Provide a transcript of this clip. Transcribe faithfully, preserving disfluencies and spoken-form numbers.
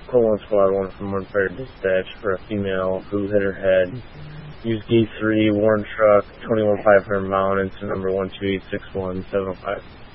Coal Squad one from Warren Fire Dispatch for a female who hit her head. Use D three, Warren Truck, twenty-one five hundred mount, into number one two eight six one seven five.